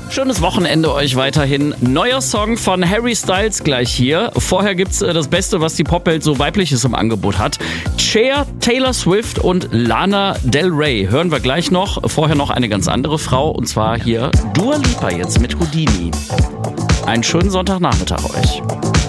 Schönes Wochenende euch weiterhin. Neuer Song von Harry Styles gleich hier. Vorher gibt's das Beste, was die Popwelt so Weibliches im Angebot hat. Cher, Taylor Swift und Lana Del Rey hören wir gleich noch. Vorher noch eine ganz andere Frau, und zwar hier Dua Lipa jetzt mit Houdini. Einen schönen Sonntagnachmittag euch.